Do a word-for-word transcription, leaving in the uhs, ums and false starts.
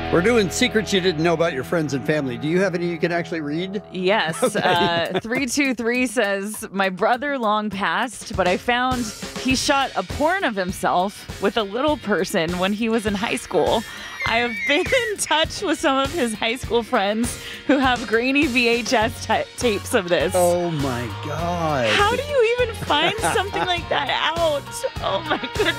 We're doing secrets you didn't know about your friends and family. Do you have any you can actually read? Yes. Okay. Uh, three two three says, my brother long passed, but I found he shot a porn of himself with a little person when he was in high school. I have been in touch with some of his high school friends who have grainy V H S ta- tapes of this. Oh, my God. How do you even find something like that out? Oh, my goodness.